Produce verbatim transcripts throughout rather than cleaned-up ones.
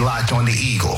locked on the Eagle.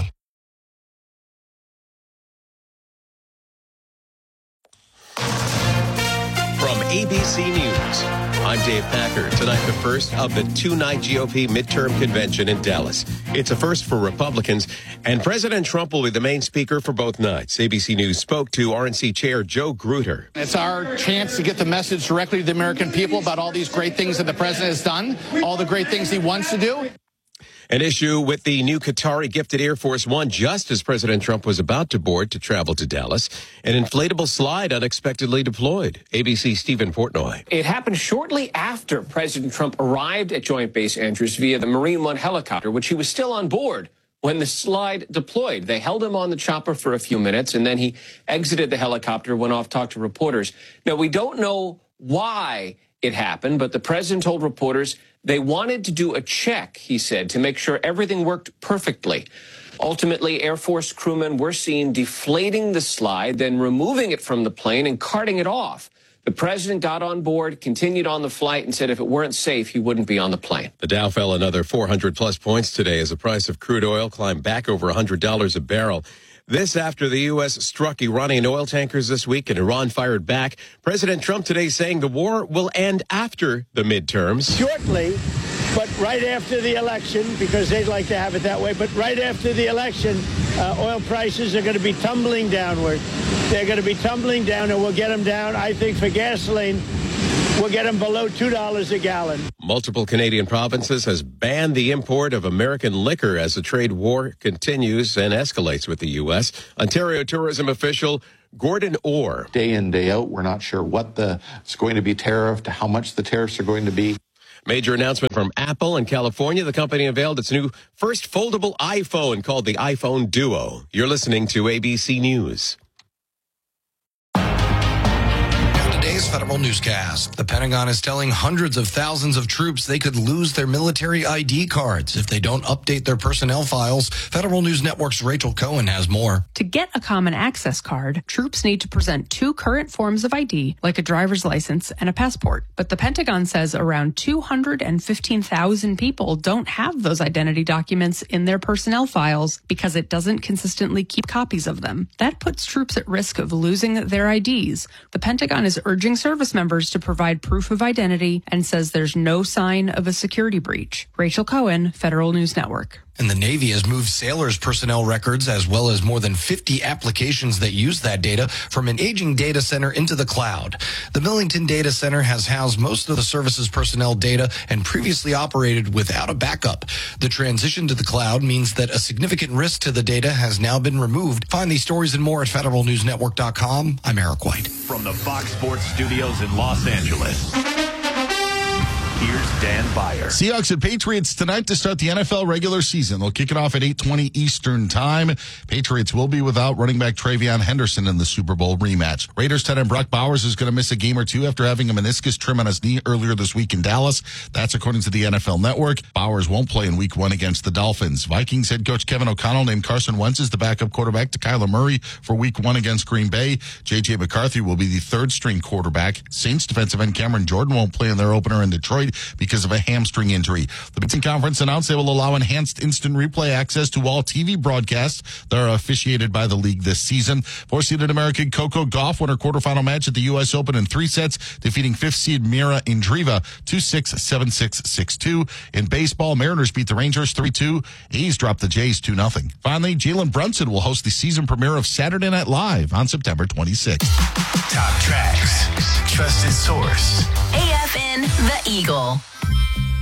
From A B C News, I'm Dave Packer. Tonight, the first of the two-night G O P midterm convention in Dallas. It's a first for Republicans, and President Trump will be the main speaker for both nights. A B C News spoke to R N C Chair Joe Grutter. It's our chance to get the message directly to the American people about all these great things that the president has done, all the great things he wants to do. An issue with the new Qatari gifted Air Force One just as President Trump was about to board to travel to Dallas. An inflatable slide unexpectedly deployed. A B C's Stephen Portnoy. It happened shortly after President Trump arrived at Joint Base Andrews via the Marine One helicopter, which he was still on board when the slide deployed. They held him on the chopper for a few minutes, and then he exited the helicopter, went off, talked to reporters. Now, we don't know why it happened, but the president told reporters they wanted to do a check, he said, to make sure everything worked perfectly. Ultimately, Air Force crewmen were seen deflating the slide, then removing it from the plane and carting it off. The president got on board, continued on the flight, and said if it weren't safe, he wouldn't be on the plane. The Dow fell another four hundred plus points today as the price of crude oil climbed back over one hundred dollars a barrel. This after the U S struck Iranian oil tankers this week and Iran fired back. President Trump today saying the war will end after the midterms. Shortly, but right after the election, because they'd like to have it that way, but right after the election, uh, oil prices are going to be tumbling downward. They're going to be tumbling down, and we'll get them down, I think, for gasoline. We'll get them below two dollars a gallon. Multiple Canadian provinces has banned the import of American liquor as the trade war continues and escalates with the U S. Ontario tourism official Gordon Orr. Day in, day out, we're not sure what the it's going to be tariffed, how much the tariffs are going to be. Major announcement from Apple in California. The company unveiled its new first foldable iPhone called the iPhone Duo. You're listening to A B C News. Today's Federal Newscast. The Pentagon is telling hundreds of thousands of troops they could lose their military I D cards if they don't update their personnel files. Federal News Network's Rachel Cohen has more. To get a common access card, troops need to present two current forms of I D, like a driver's license and a passport. But the Pentagon says around two hundred fifteen thousand people don't have those identity documents in their personnel files because it doesn't consistently keep copies of them. That puts troops at risk of losing their I Ds. The Pentagon is urging service members to provide proof of identity and says there's no sign of a security breach. Rachel Cohen, Federal News Network. And the Navy has moved sailors' personnel records as well as more than fifty applications that use that data from an aging data center into the cloud. The Millington Data Center has housed most of the service's personnel data and previously operated without a backup. The transition to the cloud means that a significant risk to the data has now been removed. Find these stories and more at federal news network dot com. I'm Eric White. From the Fox Sports Studios in Los Angeles, here's Dan Byer. Seahawks and Patriots tonight to start the N F L regular season. They'll kick it off at eight twenty Eastern time. Patriots will be without running back Travion Henderson in the Super Bowl rematch. Raiders tight end Brock Bowers is going to miss a game or two after having a meniscus trim on his knee earlier this week in Dallas. That's according to the N F L Network. Bowers won't play in week one against the Dolphins. Vikings head coach Kevin O'Connell named Carson Wentz as the backup quarterback to Kyler Murray for week one against Green Bay. J J McCarthy will be the third string quarterback. Saints defensive end Cameron Jordan won't play in their opener in Detroit because of a hamstring injury. The Big Ten Conference announced they will allow enhanced instant replay access to all T V broadcasts that are officiated by the league this season. Four-seeded American Coco Gauff won her quarterfinal match at the U S Open in three sets, defeating fifth-seed Mira Indriva two six, seven six, six two. In baseball, Mariners beat the Rangers three two. A's dropped the Jays two nothing. Finally, Jalen Brunson will host the season premiere of Saturday Night Live on September twenty-sixth. Top tracks, trusted source. A F N The Eagle.